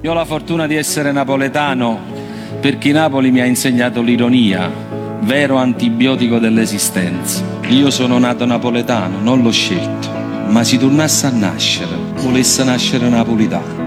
Io ho la fortuna di essere napoletano perché Napoli mi ha insegnato l'ironia, vero antibiotico dell'esistenza. Io sono nato napoletano, non l'ho scelto, ma se tornasse a nascere, volesse nascere napolitano.